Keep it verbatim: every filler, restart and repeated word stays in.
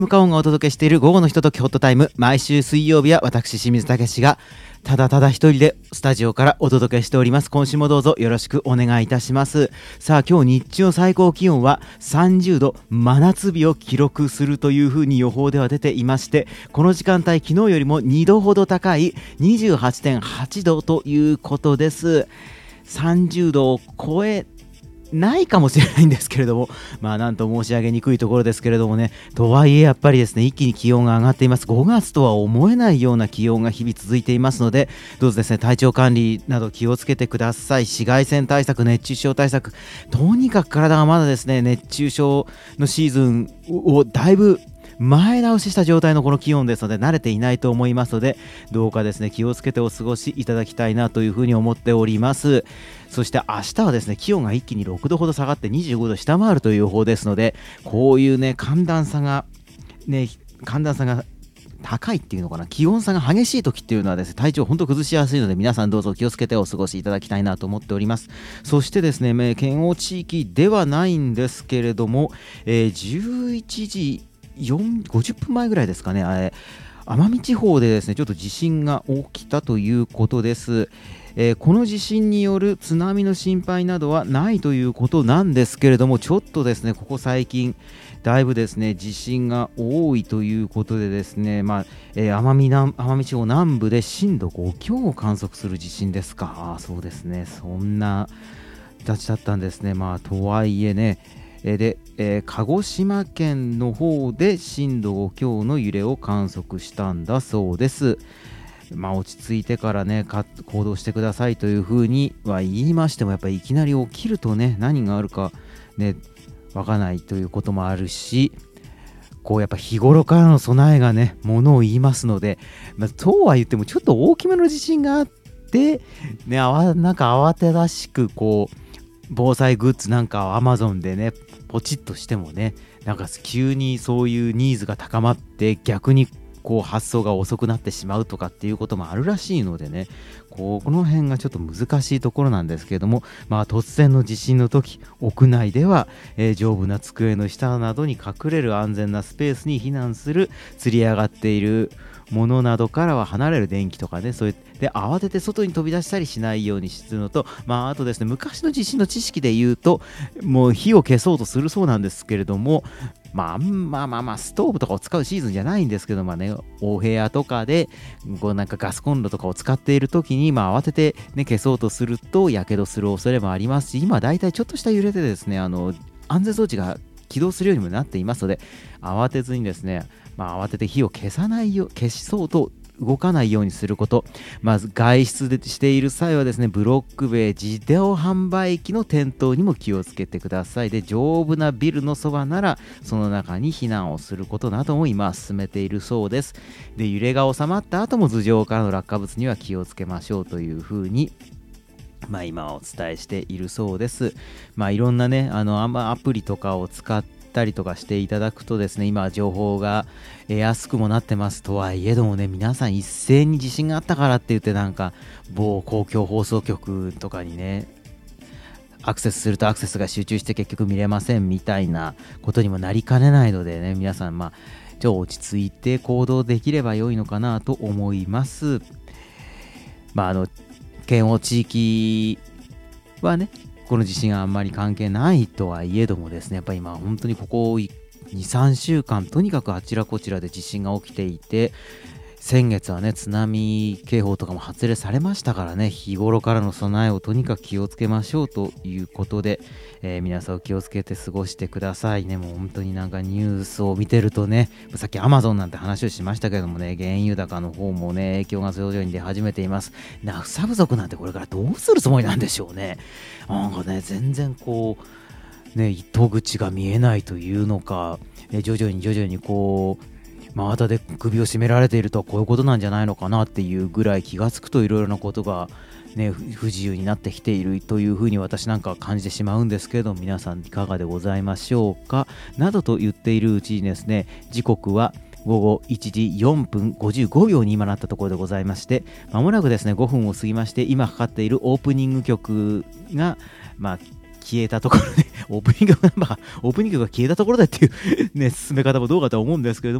向かおんがお届けしている午後のひとときホットタイム。毎週水曜日は私清水武がただただ一人でスタジオからお届けしております。今週もどうぞよろしくお願いいたします。さあ、今日日中の最高気温はさんじゅうど、真夏日を記録するというふうに予報では出ていまして、この時間帯昨日よりもにどほど高い にじゅうはちてんはちどということです。さんじゅうどを超えないかもしれないんですけれども、まあなんと申し上げにくいところですけれどもね、とはいえやっぱりですね、一気に気温が上がっています。ごがつとは思えないような気温が日々続いていますので、どうぞですね、体調管理など気をつけてください。紫外線対策、熱中症対策、とにかく体がまだですね、熱中症のシーズンをだいぶ前倒しした状態のこの気温ですので、慣れていないと思いますので、どうかですね、気をつけてお過ごしいただきたいなというふうに思っております。そして明日はですね、気温が一気にろくどほど下がってにじゅうごど下回るという予報ですので、こういうね、寒暖差がね、寒暖差が高いっていうのかな、気温差が激しい時っていうのはですね、体調本当崩しやすいので、皆さんどうぞ気をつけてお過ごしいただきたいなと思っております。そしてですね、県央地域ではないんですけれども、えー、じゅういちじごじゅっぷんまえぐらいですかね、えー、奄美地方でですね、ちょっと地震が起きたということです。えー、この地震による津波の心配などはないということなんですけれども、ちょっとですね、ここ最近だいぶですね、地震が多いということでですね、まあえー、奄美南奄美地方南部で震度ごきょうを観測する地震ですか。あ、そうですね、そんな形だったんですね。まあとはいえね、で、えー、鹿児島県の方で震度ごきょうの揺れを観測したんだそうです。まあ落ち着いてからね行動してくださいというふうには言いましても、やっぱりいきなり起きるとね、何があるかねわからないということもあるし、こうやっぱ日頃からの備えがねものを言いますので、まあ、とは言ってもちょっと大きめの地震があってね、あわなんか慌てだしくこう防災グッズなんかを Amazon でねポチッとしてもね、なんか急にそういうニーズが高まって逆にこう発想が遅くなってしまうとかっていうこともあるらしいのでね、この辺がちょっと難しいところなんですけれども、まあ突然の地震の時、屋内では、えー、丈夫な机の下などに隠れる安全なスペースに避難する、吊り上がっているものなどからは離れる、電気とかね、そういうで慌てて外に飛び出したりしないようにするのと、まああとですね、昔の地震の知識で言うと、もう火を消そうとするそうなんですけれども、まあまあまあまあストーブとかを使うシーズンじゃないんですけど、まあね、お部屋とかでこうなんかガスコンロとかを使っている時に、まあ慌ててね消そうとするとやけどする恐れもありますし、今だいたいちょっとした揺れでですね、あの安全装置が起動するようにもなっていますので、慌てずにですね、まあ、慌てて火を消さないよ消しそうと動かないようにすること。まず外出でしている際はですね、ブロック塀、自動販売機の点灯にも気をつけてください。で、丈夫なビルのそばならその中に避難をすることなども今進めているそうです。で、揺れが収まった後も頭上からの落下物には気をつけましょうというふうにまあ今お伝えしているそうです。まあいろんなね、あのアプリとかを使ってたりとかしていただくとですね、今情報が得やすくもなってますとはいえどもね、皆さん一斉に地震があったからって言ってなんか某公共放送局とかにねアクセスするとアクセスが集中して結局見れませんみたいなことにもなりかねないのでね、皆さんまあちょっと落ち着いて行動できれば良いのかなと思います。まああの県央地域はね、この地震はあんまり関係ないとはいえどもですね、やっぱり今本当にここに、さんしゅうかんとにかくあちらこちらで地震が起きていて、先月はね津波警報とかも発令されましたからね、日頃からの備えをとにかく気をつけましょうということで、えー、皆さん気をつけて過ごしてくださいね。もう本当になんかニュースを見てるとね、さっき Amazon なんて話をしましたけどもね、原油高の方もね影響が徐々に出始めています。ナフサ不足なんてこれからどうするつもりなんでしょうね。なんかね全然こうね糸口が見えないというのか、ね、徐々に徐々にこうまたで首を絞められているとはこういうことなんじゃないのかなっていうぐらい気がつくといろいろなことが、ね、不自由になってきているというふうに私なんかは感じてしまうんですけれども、皆さんいかがでございましょうかなどと言っているうちにですね、時刻はごごいちじよんぷんごじゅうごびょうに今なったところでございまして、まもなくですねごふんを過ぎまして、今かかっているオープニング曲がまあ消えたところでオープニングナンバーオープニングが消えたところでっていうね進め方もどうかとは思うんですけれども、